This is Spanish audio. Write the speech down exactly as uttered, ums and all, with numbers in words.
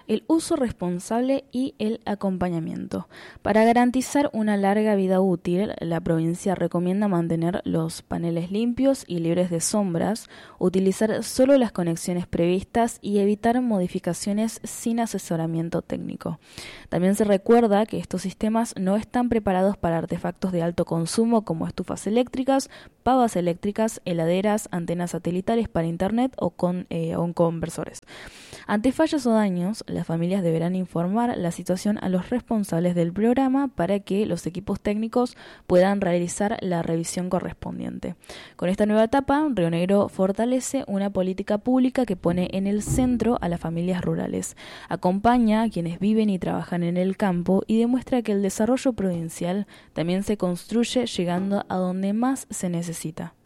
el uso responsable y el acompañamiento. Para garantizar una larga vida útil, la provincia recomienda mantener los paneles limpios y libres de sombras, utilizar solo las conexiones previstas y evitar modificaciones sin asesoramiento técnico. También se recuerda que estos sistemas no están preparados para artefactos de alto consumo como estufas eléctricas, pavas eléctricas, heladeras, antenas satelitales para internet o con eh, o conversores. Ante fallos o daños, las familias deberán informar la situación a los responsables del programa para que los equipos técnicos puedan realizar la revisión correspondiente. Con esta nueva etapa, Río Negro fortalece una política pública que pone en el centro a las familias rurales, acompaña a quienes viven y trabajan en el campo y demuestra que el desarrollo provincial también se construye llegando a donde más se necesita.